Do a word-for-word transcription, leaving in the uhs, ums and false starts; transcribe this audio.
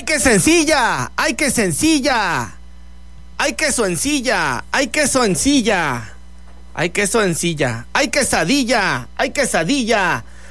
qué sencilla! ¡Ay, qué sencilla! ¡Ay, queso en silla! ¡Ay, queso en silla! ¡Ay, queso en silla! ¡Ay, quesadilla! ¡Ay, quesadilla!